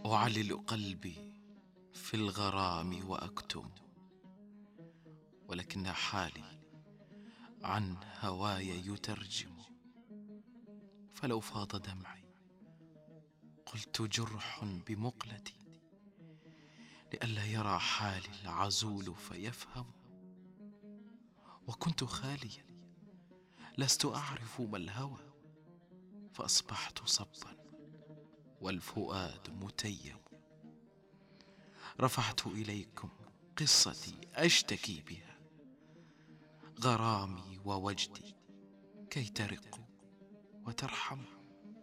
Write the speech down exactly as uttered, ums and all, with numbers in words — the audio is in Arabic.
أعلل قلبي في الغرام وأكتم، ولكن حالي عن هواي يترجم. فلو فاض دمعي قلت جرح بمقلتي، لئلا يرى حالي العزول فيفهم. وكنت خاليا لست أعرف ما الهوى، فأصبحت صبا والفؤاد متيم. رفعت إليكم قصتي أشتكي بها، غرامي ووجدي، كي ترقوا وترحموا.